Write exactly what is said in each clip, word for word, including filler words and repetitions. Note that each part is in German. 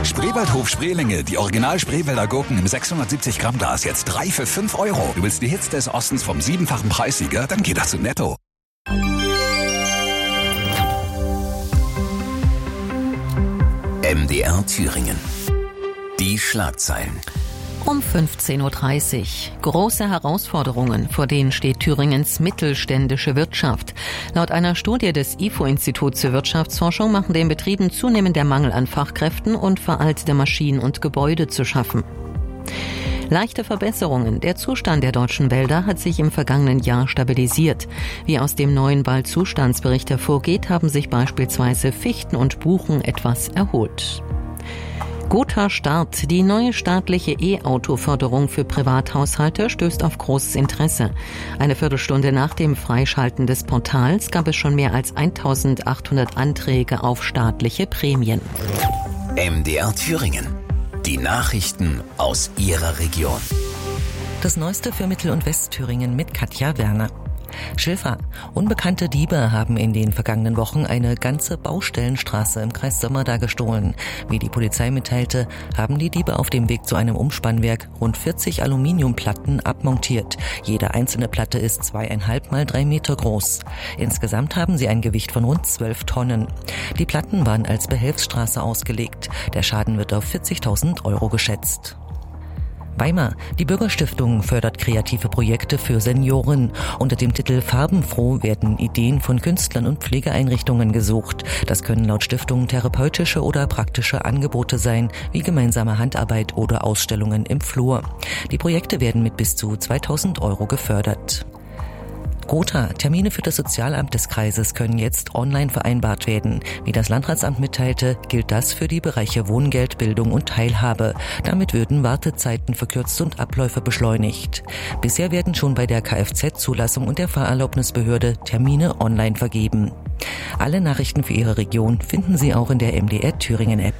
Spreewaldhof Spreelinge, die Original Spreewälder Gurken im sechshundertsiebzig Gramm Glas, jetzt drei für fünf Euro. Du willst die Hits des Ostens vom siebenfachen Preissieger? Dann geht das zu Netto. M D R Thüringen. Die Schlagzeilen. Um fünfzehn Uhr dreißig. Große Herausforderungen, vor denen steht Thüringens mittelständische Wirtschaft. Laut einer Studie des I F O-Instituts für Wirtschaftsforschung machen den Betrieben zunehmend der Mangel an Fachkräften und veraltete Maschinen und Gebäude zu schaffen. Leichte Verbesserungen. Der Zustand der deutschen Wälder hat sich im vergangenen Jahr stabilisiert. Wie aus dem neuen Waldzustandsbericht hervorgeht, haben sich beispielsweise Fichten und Buchen etwas erholt. Guter Start. Die neue staatliche E-Auto-Förderung für Privathaushalte stößt auf großes Interesse. Eine Viertelstunde nach dem Freischalten des Portals gab es schon mehr als eintausendachthundert Anträge auf staatliche Prämien. M D R Thüringen. Die Nachrichten aus Ihrer Region. Das Neueste für Mittel- und Westthüringen mit Katja Werner. Schilfer. Unbekannte Diebe haben in den vergangenen Wochen eine ganze Baustellenstraße im Kreis Sömmerda gestohlen. Wie die Polizei mitteilte, haben die Diebe auf dem Weg zu einem Umspannwerk rund vierzig Aluminiumplatten abmontiert. Jede einzelne Platte ist zweieinhalb mal drei Meter groß. Insgesamt haben sie ein Gewicht von rund zwölf Tonnen. Die Platten waren als Behelfsstraße ausgelegt. Der Schaden wird auf vierzigtausend Euro geschätzt. Weimar. Die Bürgerstiftung fördert kreative Projekte für Senioren. Unter dem Titel Farbenfroh werden Ideen von Künstlern und Pflegeeinrichtungen gesucht. Das können laut Stiftung therapeutische oder praktische Angebote sein, wie gemeinsame Handarbeit oder Ausstellungen im Flur. Die Projekte werden mit bis zu zweitausend Euro gefördert. Gotha. Termine für das Sozialamt des Kreises können jetzt online vereinbart werden. Wie das Landratsamt mitteilte, gilt das für die Bereiche Wohngeld, Bildung und Teilhabe. Damit würden Wartezeiten verkürzt und Abläufe beschleunigt. Bisher werden schon bei der Kfz-Zulassung und der Fahrerlaubnisbehörde Termine online vergeben. Alle Nachrichten für Ihre Region finden Sie auch in der M D R Thüringen App.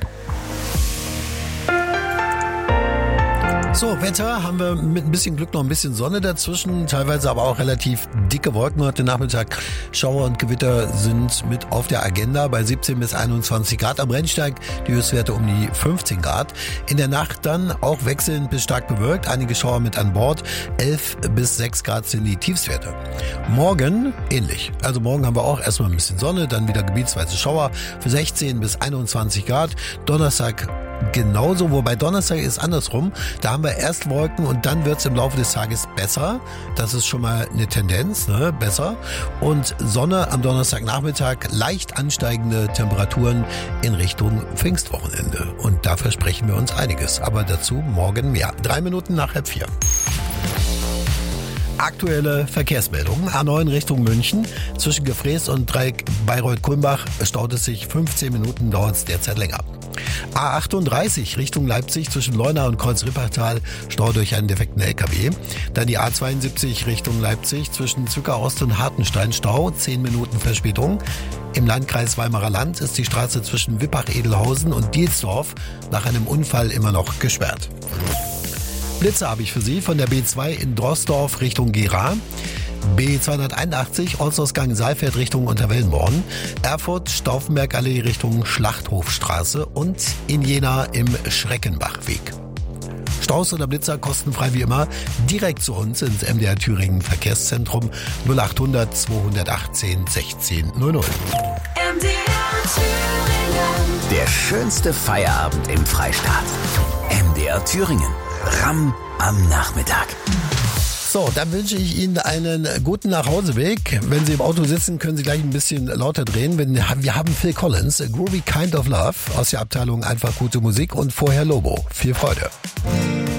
So, Wetter haben wir mit ein bisschen Glück noch ein bisschen Sonne dazwischen, teilweise aber auch relativ dicke Wolken heute Nachmittag. Schauer und Gewitter sind mit auf der Agenda bei siebzehn bis einundzwanzig Grad am Rennsteig, die Höchstwerte um die fünfzehn Grad. In der Nacht dann auch wechselnd bis stark bewölkt, einige Schauer mit an Bord, elf bis sechs Grad sind die Tiefstwerte. Morgen ähnlich, also morgen haben wir auch erstmal ein bisschen Sonne, dann wieder gebietsweise Schauer für sechzehn bis einundzwanzig Grad. Donnerstag genauso, wobei Donnerstag ist andersrum. Da haben wir erst Wolken und dann wird es im Laufe des Tages besser. Das ist schon mal eine Tendenz, ne? Besser. Und Sonne am Donnerstagnachmittag, leicht ansteigende Temperaturen in Richtung Pfingstwochenende. Und da versprechen wir uns einiges. Aber dazu morgen mehr. Drei Minuten nach halb vier. Aktuelle Verkehrsmeldungen. A neun Richtung München. Zwischen Gefrees und Dreieck Bayreuth-Kulmbach staut es sich fünfzehn Minuten, dauert es derzeit länger. A achtunddreißig Richtung Leipzig zwischen Leuna und Kreuz-Rippertal, Stau durch einen defekten L K W. Dann die A zweiundsiebzig Richtung Leipzig zwischen Zwickau Ost und Hartenstein, Stau, zehn Minuten Verspätung. Im Landkreis Weimarer Land ist die Straße zwischen Wippach-Edelhausen und Dielsdorf nach einem Unfall immer noch gesperrt. Blitze habe ich für Sie von der B zwei in Drossdorf Richtung Gera. B zweihunderteinundachtzig, Ortsausgang Saalfeld Richtung Unterwellenborn, Erfurt, Stauffenbergallee Richtung Schlachthofstraße und in Jena im Schreckenbachweg. Staus oder Blitzer kostenfrei wie immer direkt zu uns ins M D R Thüringen Verkehrszentrum null achthundert zweihundertachtzehn sechzehn null null. M D R Thüringen. Der schönste Feierabend im Freistaat. M D R Thüringen. Ramm am Nachmittag. So, dann wünsche ich Ihnen einen guten Nachhauseweg. Wenn Sie im Auto sitzen, können Sie gleich ein bisschen lauter drehen. Wir haben Phil Collins, Groovy Kind of Love aus der Abteilung Einfach gute Musik und vorher Lobo. Viel Freude.